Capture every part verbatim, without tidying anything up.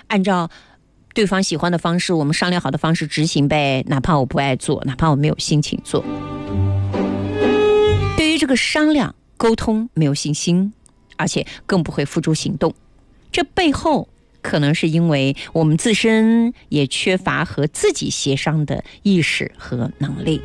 按照对方喜欢的方式，我们商量好的方式执行呗，哪怕我不爱做，哪怕我没有心情做。对于这个商量沟通没有信心，而且更不会付诸行动，这背后可能是因为我们自身也缺乏和自己协商的意识和能力。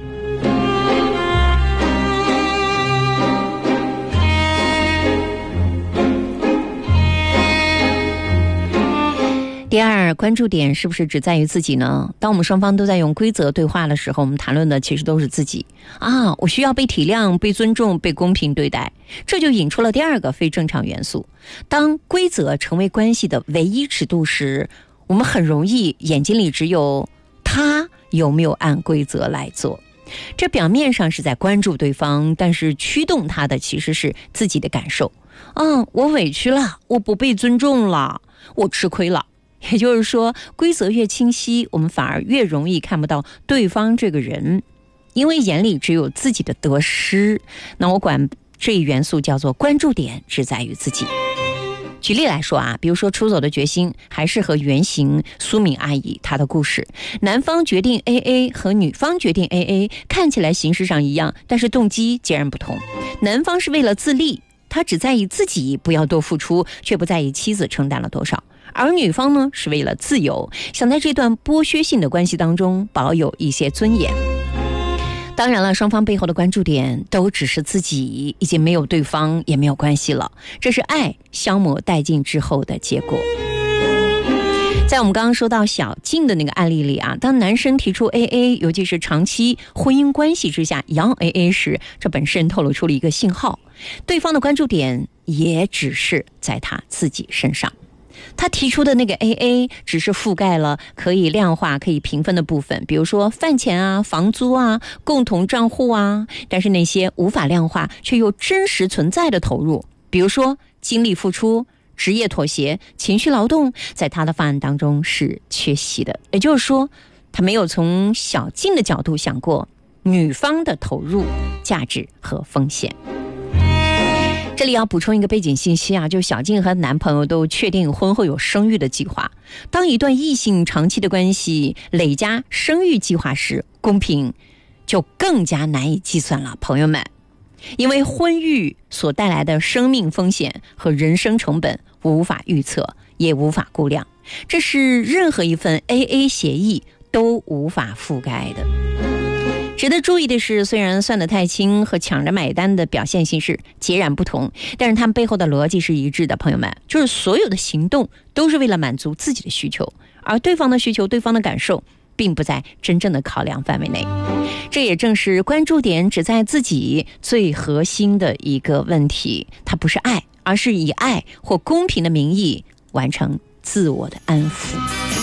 第二，关注点是不是只在于自己呢？当我们双方都在用规则对话的时候，我们谈论的其实都是自己啊，我需要被体谅、被尊重、被公平对待，这就引出了第二个非正常元素。当规则成为关系的唯一尺度时，我们很容易眼睛里只有他有没有按规则来做。这表面上是在关注对方，但是驱动他的其实是自己的感受。啊，我委屈了，我不被尊重了，我吃亏了。也就是说，规则越清晰，我们反而越容易看不到对方这个人，因为眼里只有自己的得失。那我管这一元素叫做关注点只在于自己。举例来说啊，比如说出走的决心还是和原型苏敏阿姨她的故事，男方决定 A A 和女方决定 A A 看起来形式上一样，但是动机截然不同。男方是为了自立，他只在意自己不要多付出，却不在意妻子承担了多少。而女方呢，是为了自由，想在这段剥削性的关系当中保有一些尊严。当然了，双方背后的关注点都只是自己，已经没有对方也没有关系了，这是爱消磨殆尽之后的结果。在我们刚刚说到小静的那个案例里啊，当男生提出 A A， 尤其是长期婚姻关系之下要 A A 时，这本身透露出了一个信号，对方的关注点也只是在他自己身上。他提出的那个 A A 只是覆盖了可以量化可以平分的部分，比如说饭钱啊、房租啊、共同账户啊，但是那些无法量化却又真实存在的投入，比如说精力付出、职业妥协、情绪劳动，在他的方案当中是缺席的。也就是说，他没有从小静的角度想过女方的投入、价值和风险。这里要补充一个背景信息啊，就是小静和男朋友都确定婚后有生育的计划。当一段异性长期的关系累加生育计划时，公平就更加难以计算了，朋友们。因为婚育所带来的生命风险和人生成本无法预测，也无法估量，这是任何一份 A A 协议都无法覆盖的。值得注意的是，虽然算得太轻和抢着买单的表现形式截然不同，但是他们背后的逻辑是一致的，朋友们，就是所有的行动都是为了满足自己的需求，而对方的需求、对方的感受并不在真正的考量范围内。这也正是关注点只在自己最核心的一个问题，它不是爱，而是以爱或公平的名义完成自我的安抚。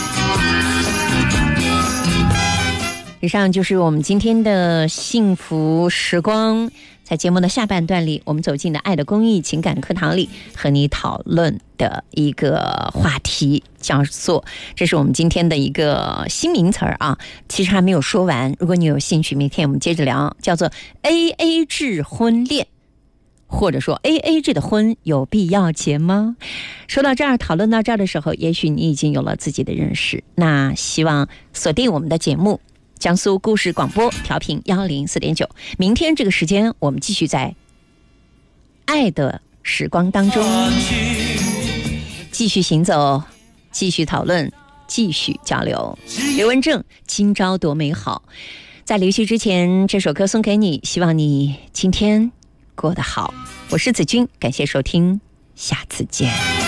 以上就是我们今天的幸福时光，在节目的下半段里，我们走进了爱的公益情感课堂里，和你讨论的一个话题叫做，这是我们今天的一个新名词啊，其实还没有说完，如果你有兴趣，明天我们接着聊，叫做 A A 制婚恋，或者说 A A 制的婚有必要结吗？说到这儿，讨论到这儿的时候，也许你已经有了自己的认识，那希望锁定我们的节目江苏故事广播调频一零四点九，明天这个时间我们继续在爱的时光当中继续行走，继续讨论，继续交流。刘文正，今朝多美好。在离去之前，这首歌送给你，希望你今天过得好。我是子君，感谢收听，下次见。